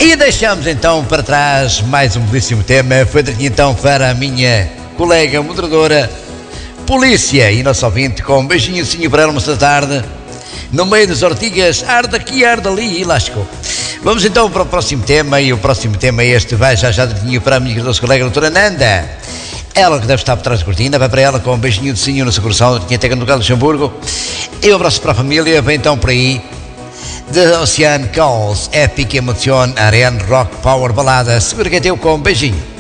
E deixamos então para trás mais um belíssimo tema. Foi daqui então para a minha colega moderadora Polícia e nosso ouvinte com um beijinho sim para ela esta tarde. No meio das ortigas, arde aqui, arde ali e lascou. Vamos então para o próximo tema, e o próximo tema este vai já dedinho para a minha nossa colega doutora Nanda. Ela que deve estar por trás da cortina, vai para ela com um beijinho de sinho no seu coração, da Tinha no Galo de Luxemburgo. E um abraço para a família, vem então por aí. The Ocean Calls, Epic Emotion, Ariane Rock Power Balada. Segura que é teu com um beijinho.